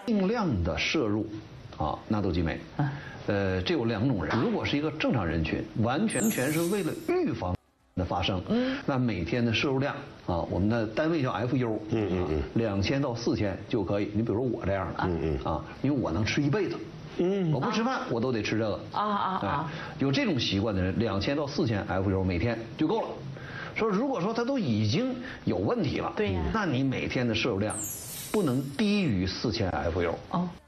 定量的摄入纳豆激酶。这有2种人，如果是一个正常人群，完全是为了预防的发生，那每天的摄入量我们的单位叫 FU，2000到4000就可以。你比如说我这样的，因为我能吃一辈子。我不吃饭我都得吃这个有这种习惯的人，2000到4000 FU 每天就够了。说如果说他都已经有问题了，对呀，那你每天的摄入量不能低于4000 FU。